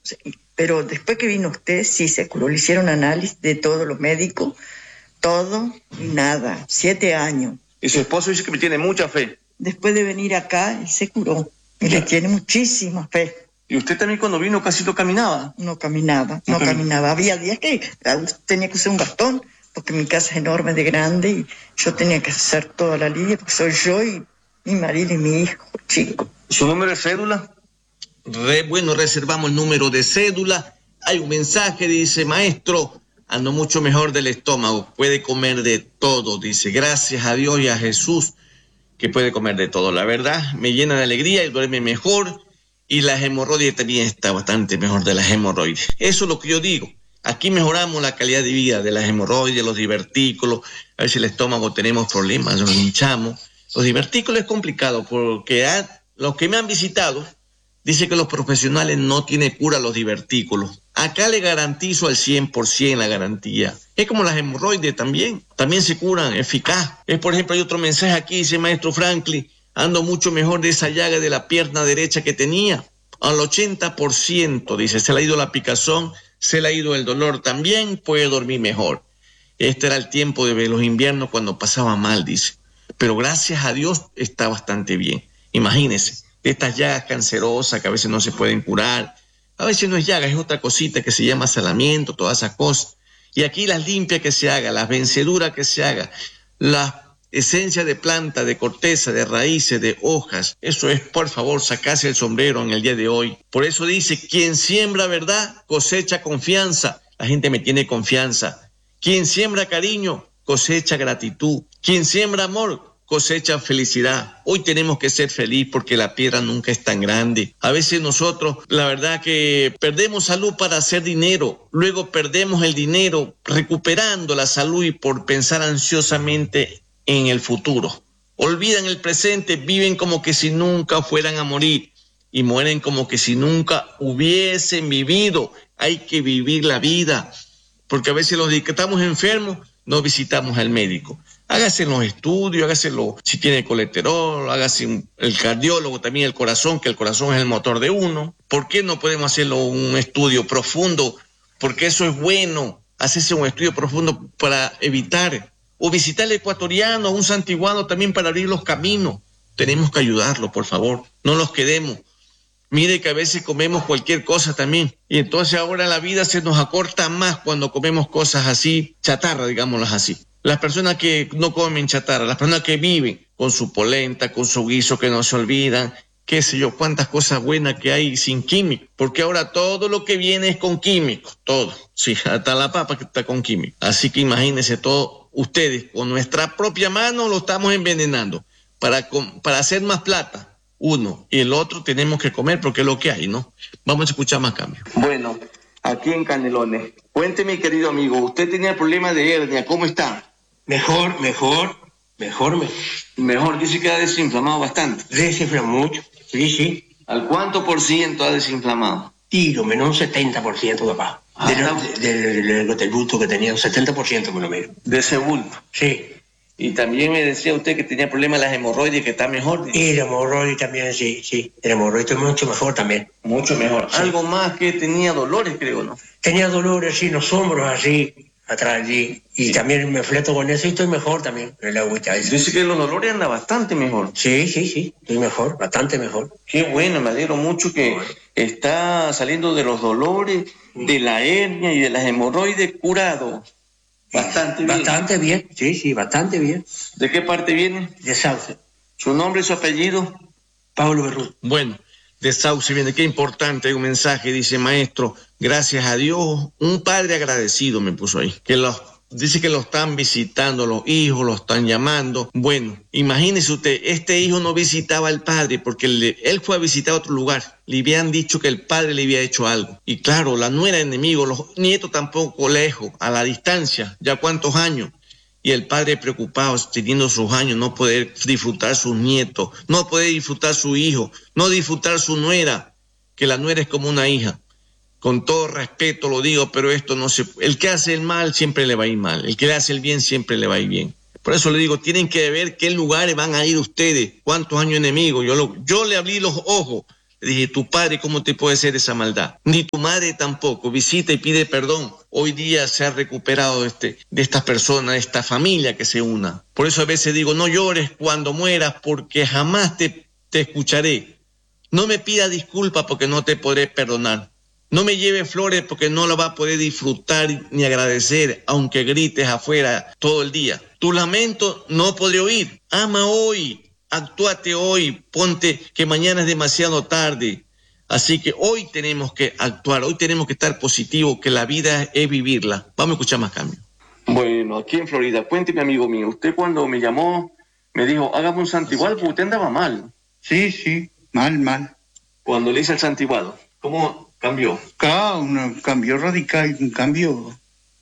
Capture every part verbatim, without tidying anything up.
sí, pero después que vino usted, sí se curó. Le hicieron análisis de todos los médicos, todo y nada. Siete años. Y su esposo dice que me tiene mucha fe. Después de venir acá, él se curó. Y le tiene muchísima fe. ¿Y usted también cuando vino casi no caminaba? No caminaba, no, no caminaba. Había días que tenía que usar un bastón, porque mi casa es enorme de grande y yo tenía que hacer toda la línea, porque soy yo y mi marido y mi hijo, chico. ¿Su número de cédula? Re, bueno, reservamos el número de cédula. Hay un mensaje, dice: maestro, ando mucho mejor del estómago, puede comer de todo, dice. Gracias a Dios y a Jesús que puede comer de todo. La verdad, me llena de alegría y duerme mejor. Y la hemorroides también está bastante mejor de las hemorroides. Eso es lo que yo digo. Aquí mejoramos la calidad de vida de las hemorroides, los divertículos. A veces el estómago tenemos problemas, nos hinchamos. Los divertículos es complicado porque a, los que me han visitado dicen que los profesionales no tienen cura los divertículos. Acá le garantizo al cien por ciento la garantía. Es como las hemorroides también. También se curan eficaz. Es, por ejemplo, hay otro mensaje aquí, dice: maestro Franklin, ando mucho mejor de esa llaga de la pierna derecha que tenía. Al ochenta por ciento, dice, se le ha ido la picazón, se le ha ido el dolor también, puede dormir mejor. Este era el tiempo de los inviernos cuando pasaba mal, dice. Pero gracias a Dios está bastante bien. Imagínense, estas llagas cancerosas que a veces no se pueden curar. A veces no es llaga, es otra cosita que se llama salamiento, todas esas cosas. Y aquí las limpias que se haga, las venceduras que se haga, las esencia de planta, de corteza, de raíces, de hojas. Eso es, por favor, sacarse el sombrero en el día de hoy. Por eso dice: quien siembra verdad, cosecha confianza. La gente me tiene confianza. Quien siembra cariño, cosecha gratitud. Quien siembra amor, cosecha felicidad. Hoy tenemos que ser felices porque la piedra nunca es tan grande. A veces nosotros, la verdad que perdemos salud para hacer dinero. Luego perdemos el dinero recuperando la salud y por pensar ansiosamente en el futuro. Olvidan el presente, viven como que si nunca fueran a morir y mueren como que si nunca hubiesen vivido. Hay que vivir la vida, porque a veces los que estamos enfermos no visitamos al médico. Hágase los estudios, hágaselo si tiene colesterol, hágase un, el cardiólogo también, el corazón, que el corazón es el motor de uno. ¿Por qué no podemos hacerlo un estudio profundo? Porque eso es bueno, hacerse un estudio profundo para evitar. O visitar al ecuatoriano, a un santiguano también para abrir los caminos. Tenemos que ayudarlo, por favor. No los quedemos. Mire que a veces comemos cualquier cosa también. Y entonces ahora la vida se nos acorta más cuando comemos cosas así, chatarra, digámoslas así. Las personas que no comen chatarra, las personas que viven con su polenta, con su guiso, que no se olvidan, qué sé yo, cuántas cosas buenas que hay sin químicos. Porque ahora todo lo que viene es con químicos, todo. Sí, hasta la papa que está con químicos. Así que imagínense todo. Ustedes, con nuestra propia mano, lo estamos envenenando para, para hacer más plata, uno, y el otro tenemos que comer porque es lo que hay, ¿no? Vamos a escuchar más cambios. Bueno, aquí en Canelones, cuénteme, querido amigo, usted tenía problemas de hernia, ¿cómo está? Mejor, mejor, mejor, mejor. Mejor, dice que ha desinflamado bastante. Desinflamado mucho, sí, sí. ¿Al cuánto por ciento ha desinflamado? Tiro, menos un setenta por ciento, papá. De lo, de, de, de, de, del bulto que tenía, un setenta por ciento por lo menos. ¿De ese bulto? Sí. Y también me decía usted que tenía problemas de las hemorroides, que está mejor. Y la hemorroide también, sí, sí. El hemorroide es mucho mejor también. Mucho mejor. Sí. Algo más que tenía dolores, creo, ¿no? Tenía dolores, sí, en los hombros, así, atrás allí. Y sí, también me fleto con eso y estoy mejor también, en el agüita. Esa. Dice que los dolores anda bastante mejor. Sí, sí, sí, estoy mejor, bastante mejor. Qué bueno, me alegro mucho que bueno. Está saliendo de los dolores, de la hernia y de las hemorroides curado. Bastante bien. Bastante bien, sí, sí, bastante bien. ¿De qué parte viene? De Sauce. ¿Su nombre y su apellido? Pablo Berrú. Bueno, de Sauce viene, qué importante, hay un mensaje, dice: maestro, gracias a Dios, un padre agradecido me puso ahí, que los, dice que lo están visitando, los hijos lo están llamando. Bueno, imagínese usted, este hijo no visitaba al padre porque le, él fue a visitar otro lugar, le habían dicho que el padre le había hecho algo. Y claro, la nuera enemigo, los nietos tampoco lejos, a la distancia, ya cuántos años. Y el padre preocupado, teniendo sus años, no poder disfrutar sus nietos, no poder disfrutar su hijo, no disfrutar su nuera, que la nuera es como una hija. Con todo respeto lo digo, pero esto no se... El que hace el mal siempre le va a ir mal, el que le hace el bien siempre le va a ir bien. Por eso le digo, tienen que ver qué lugares van a ir ustedes, cuántos años enemigos. Yo, lo, yo le abrí los ojos, Le dije, tu padre, ¿cómo te puede hacer esa maldad? Ni tu madre tampoco. Visita y pide perdón. Hoy día se ha recuperado este, de estas personas, de esta familia que se una. Por eso a veces digo, no llores cuando mueras porque jamás te, te escucharé. No me pida disculpas porque no te podré perdonar. No me lleve flores porque no la va a poder disfrutar ni agradecer, aunque grites afuera todo el día. Tu lamento no podré oír. Ama hoy. Actúate hoy, ponte que mañana es demasiado tarde. Así que hoy tenemos que actuar, hoy tenemos que estar positivos, que la vida es vivirla. Vamos a escuchar más cambios. Bueno, aquí en Florida, cuénteme, amigo mío, usted cuando me llamó, me dijo, hágame un santiguado porque usted andaba mal. Sí, sí, mal, mal. Cuando le hice el santiguado, ¿cómo cambió? Ah, un cambio radical, un cambio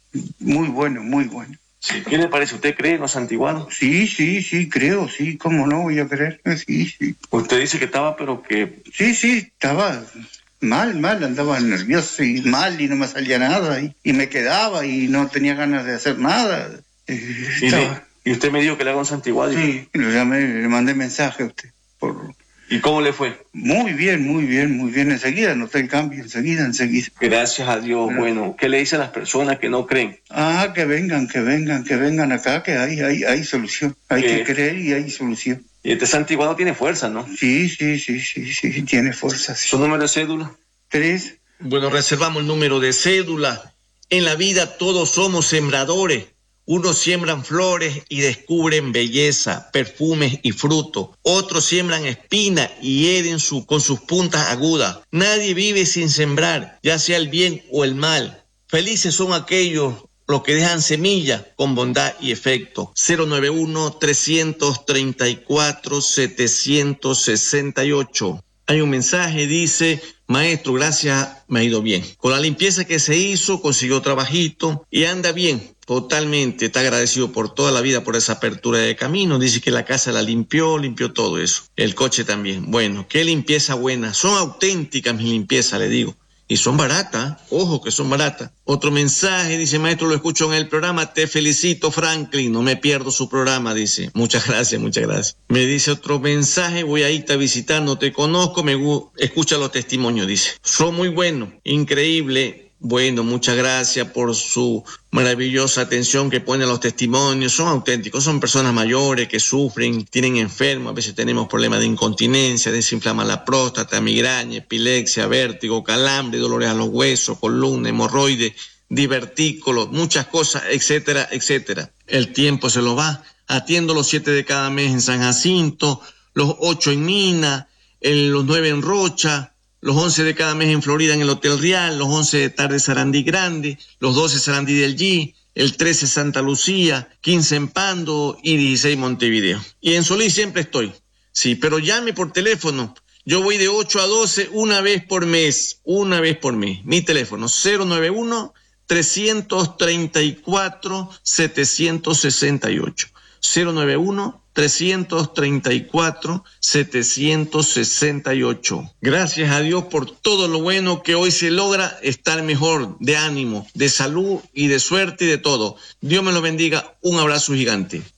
muy bueno, muy bueno. Sí. ¿Qué le parece? ¿Usted cree en los santiguados? Sí, sí, sí, creo, sí, ¿cómo no voy a creer? Sí, sí. Usted dice que estaba, pero que... Sí, sí, estaba mal, mal, andaba nervioso y mal y no me salía nada y, y me quedaba y no tenía ganas de hacer nada. Eh, ¿Y, le, ¿Y usted me dijo que le haga un santiguado? Sí, lo llamé, le mandé mensaje a usted. Por... ¿Y cómo le fue? Muy bien, muy bien, muy bien. Enseguida noté el cambio, enseguida, enseguida. Gracias a Dios. Pero, bueno, ¿qué le dice a las personas que no creen? Ah, que vengan, que vengan, que vengan acá, que hay, hay, hay solución. Hay que creer y hay solución. Y este santiguado tiene fuerza, ¿no? Sí, sí, sí, sí, sí, tiene fuerza. Sí. ¿Su número de cédula? Tres. Bueno, reservamos el número de cédula. En la vida todos somos sembradores. Unos siembran flores y descubren belleza, perfumes y frutos. Otros siembran espinas y hieren su, con sus puntas agudas. Nadie vive sin sembrar, ya sea el bien o el mal. Felices son aquellos los que dejan semilla con bondad y efecto. cero nueve uno, tres tres cuatro, siete seis ocho. Hay un mensaje, dice, maestro, gracias, me ha ido bien. Con la limpieza que se hizo, consiguió trabajito y anda bien, totalmente. Está agradecido por toda la vida por esa apertura de camino. Dice que la casa la limpió, limpió todo eso. El coche también. Bueno, qué limpieza buena. Son auténticas mis limpiezas, le digo. Y son baratas, ojo que son baratas. Otro mensaje, dice, maestro, lo escucho en el programa, te felicito, Franklin, no me pierdo su programa, dice. Muchas gracias, muchas gracias. Me dice otro mensaje, voy a irte a visitar, no te conozco, me escucha los testimonios, dice. Son muy buenos, increíble. Bueno, muchas gracias por su maravillosa atención que pone a los testimonios. Son auténticos, son personas mayores que sufren, tienen enfermos, a veces tenemos problemas de incontinencia, desinflama la próstata, migraña, epilepsia, vértigo, calambre, dolores a los huesos, columna, hemorroides, divertículos, muchas cosas, etcétera, etcétera. El tiempo se lo va. Atiendo los siete de cada mes en San Jacinto, los ocho en Mina, el, los nueve en Rocha, los once de cada mes en Florida en el Hotel Real, los once de tarde Sarandí Grande, los doce Sarandí del G, el trece Santa Lucía, quince en Pando y dieciséis Montevideo. Y en Solís siempre estoy. Sí, pero llame por teléfono. Yo voy de ocho a doce una vez por mes, una vez por mes. Mi teléfono cero nueve uno, tres tres cuatro, siete seis ocho. cero nueve uno, tres tres cuatro, siete seis ocho. Gracias a Dios por todo lo bueno que hoy se logra estar mejor, de ánimo, de salud y de suerte y de todo. Dios me lo bendiga. Un abrazo gigante.